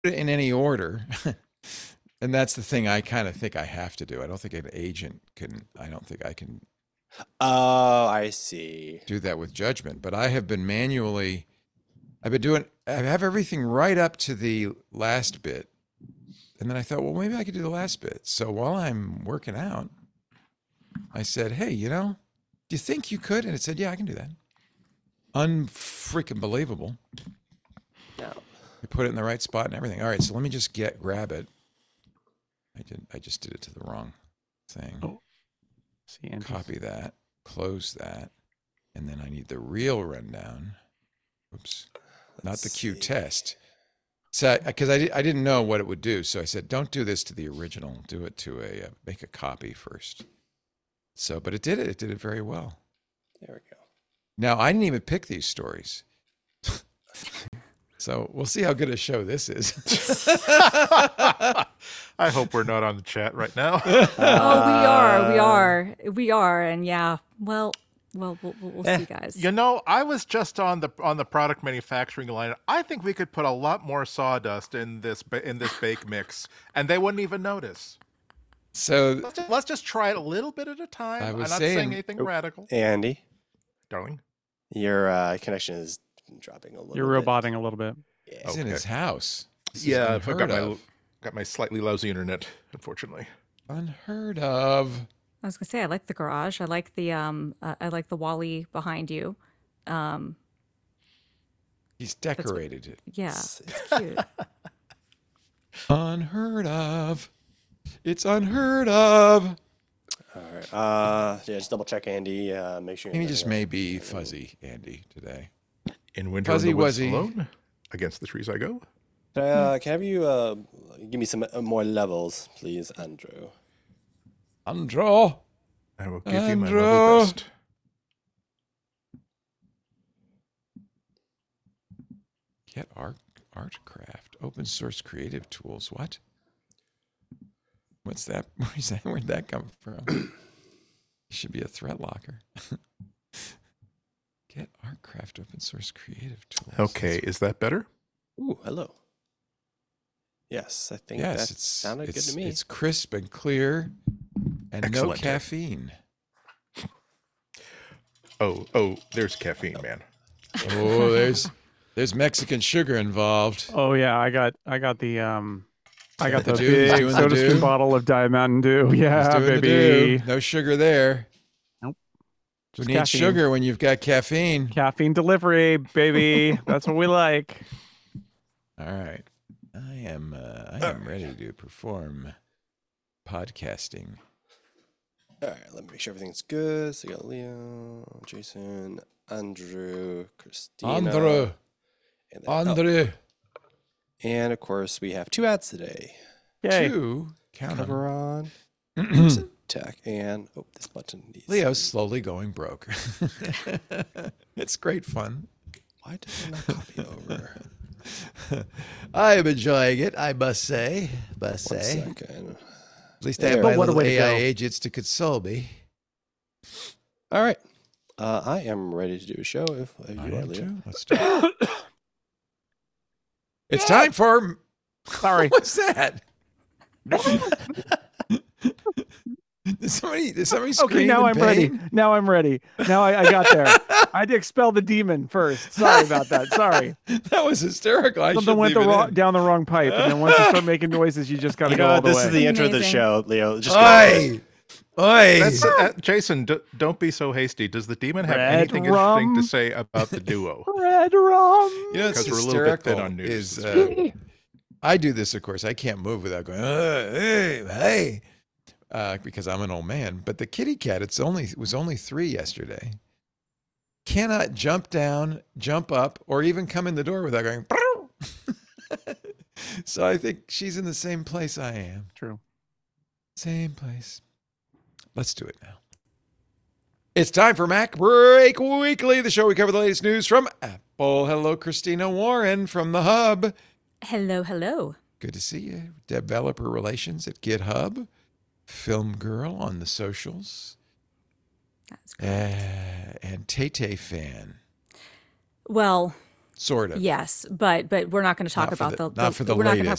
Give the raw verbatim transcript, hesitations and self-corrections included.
it in any order. And that's the thing I kind of think I have to do. I don't think an agent can, I don't think I can Oh, I see. do that with judgment. But I have been manually, I've been doing, I have everything right up to the last bit. And then I thought, well, maybe I could do the last bit. So while I'm working out, I said, hey, you know, do you think you could? And it said, yeah, I can do that. Unfreaking believable. No. You put it in the right spot and everything. All right, so let me just get grab it. I did. I just did it to the wrong thing. Oh. See, Andy's- Copy that. Close that. And then I need the real rundown. Oops. Not the Let's Q see. test. So, because I, I, I didn't know what it would do, so I said, don't do this to the original. Do it to a uh, make a copy first. So, but it did it. It did it very well. There we go. Now I didn't even pick these stories, so we'll see how good a show this is. I hope we're not on the chat right now. Oh, we are, we Uh, are, we are, and yeah. Well, well, we'll, we'll, we'll Eh, see, guys. You know, I was just on the on the product manufacturing line. I think we could put a lot more sawdust in this ba- in this bake mix, and they wouldn't even notice. So Let's just, let's just try it a little bit at a time. I I'm was not saying- saying anything Oh. radical, Andy, darling. your uh, connection is dropping a little You're bit. roboting a little bit. Yeah. he's in Okay. his house. This is Yeah, I've got unheard my of. got my slightly lousy internet, unfortunately. Unheard of. I was gonna say I like the garage. I like the um. Uh, I like the Wally behind you. Um. He's decorated it. Yeah, It's- it's cute. Unheard of. It's unheard of. All right. Uh, yeah, just double check Andy. Uh, make sure. He you're just not- may be fuzzy, Andy, today. In winter Fuzzy in the woods wuzzy. alone, against the trees I go. Can I, uh, can I have you uh, give me some uh, more levels, please, Andrew? Andrew. I will give you my Andrew. level best. Get art Artcraft. Open source creative tools. What? What's that? Where's that? Where'd that come from? Should be a threat locker. Get Artcraft open source creative tools. Okay, is that better? Ooh, hello. Yes, I think Yes, that it's sounded it's, good to me. it's crisp and clear, and no Excellent. caffeine. Oh, oh, there's caffeine, man. Oh, there's there's Mexican sugar involved. Oh yeah, I got I got the um I got the the do, he's big doing the soda do. stream bottle of Diet Mountain Dew. He's Yeah, doing the baby. do. No sugar there. Nope. Who Just needs caffeine. sugar when you've got caffeine? Caffeine delivery, baby. That's what we like. All right, I am uh, I am ready to perform podcasting. All right, let me make sure everything's good. So we got Leo, Jason, Andrew, Christina. Andrew, And, then- oh, Andrew, and of course, we have two ads today. Yay. two. Count 'em. Cover on, Person Tech, and oh, this button needs. to Leo's be- slowly going broke. It's great fun. Why does it not copy over? I am enjoying it, I must say. Must One say. second. At least I have There. my But what a little way A to I go. agents to console me. All right. Uh, I am ready to do a show if, if I you are, am Leo. too. Let's do it. It's time for. Sorry. What's that? Did somebody? Did somebody scream Okay, now in I'm ready. pain? Now I'm ready. Now I, I got there. I had to expel the demon first. Sorry about that. Sorry. That was hysterical. I Something should went the leave it wrong, in. down the wrong pipe, and then once you start making noises, you just got to You go know all what? the This way. is the intro of the Amazing. show, Leo. Just go. Oi! Oi! That's, uh, Jason, d- don't be so hasty. Does the demon have Red anything rum. interesting to say about the duo? Red rum. You know, it's Because we're a little bit thin hysterical. on news Is this uh, I do this, of course. I can't move without going, uh, hey, hey, uh, because I'm an old man. But the kitty cat, it's only it was only three yesterday. Cannot jump down, jump up, or even come in the door without going. So I think she's in the same place I am. True. Same place. Let's do it now. It's time for Mac Break Weekly, the show we cover the latest news from Apple. Hello, Christina Warren from the Hub. Hello, hello. Good to see you. Developer Relations at GitHub. Film Girl on the socials. That's Uh, great. and Tay Tay Fan. Well, Sort of. Yes, but but we're not going to talk Not for about the- the, not for the we're not going to latest. talk